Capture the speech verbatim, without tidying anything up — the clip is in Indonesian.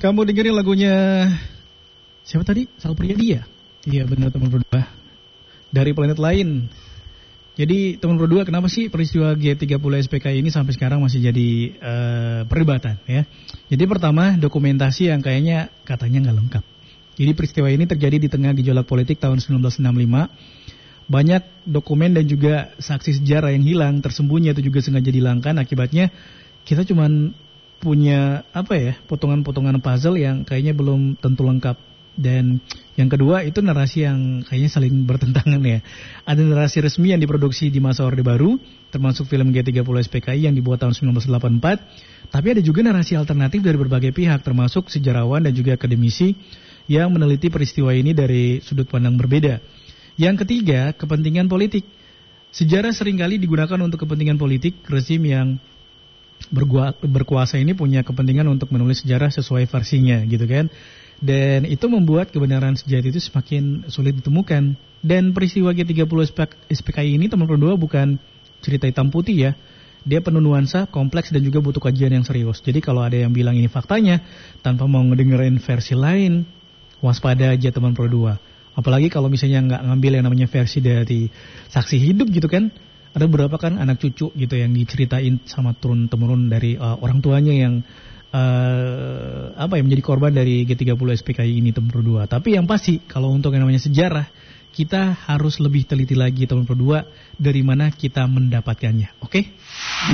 Kamu dengerin lagunya siapa tadi? Sal Priadi ya? Iya benar teman berdua. Dari planet lain. Jadi teman berdua, kenapa sih peristiwa G tiga puluh S P K I ini sampai sekarang masih jadi uh, perdebatan ya? Jadi pertama, dokumentasi yang kayaknya katanya nggak lengkap. Jadi peristiwa ini terjadi di tengah gejolak politik tahun seribu sembilan ratus enam puluh lima. Banyak dokumen dan juga saksi sejarah yang hilang, tersembunyi atau juga sengaja dihilangkan. Akibatnya kita cuman punya apa ya, potongan-potongan puzzle yang kayaknya belum tentu lengkap. Dan yang kedua itu narasi yang kayaknya saling bertentangan ya. Ada narasi resmi yang diproduksi di masa Orde Baru, termasuk film G tiga puluh S P K I yang dibuat tahun seribu sembilan ratus delapan puluh empat. Tapi ada juga narasi alternatif dari berbagai pihak, termasuk sejarawan dan juga akademisi yang meneliti peristiwa ini dari sudut pandang berbeda. Yang ketiga, kepentingan politik. Sejarah seringkali digunakan untuk kepentingan politik. Rezim yang berkuasa ini punya kepentingan untuk menulis sejarah sesuai versinya gitu kan. Dan itu membuat kebenaran sejati itu semakin sulit ditemukan. Dan peristiwa G tiga puluh S P K I ini teman berdua bukan cerita hitam putih ya. Dia penuh nuansa, kompleks dan juga butuh kajian yang serius. Jadi kalau ada yang bilang ini faktanya tanpa mau ngedengerin versi lain, waspada aja teman berdua. Apalagi kalau misalnya nggak ngambil yang namanya versi dari saksi hidup gitu kan. Ada beberapa kan anak cucu gitu yang diceritain sama turun-temurun dari uh, orang tuanya yang uh, apa ya menjadi korban dari G tiga puluh S P K I ini teman berdua. Tapi yang pasti kalau untuk yang namanya sejarah, kita harus lebih teliti lagi teman berdua dari mana kita mendapatkannya. Oke? Okay?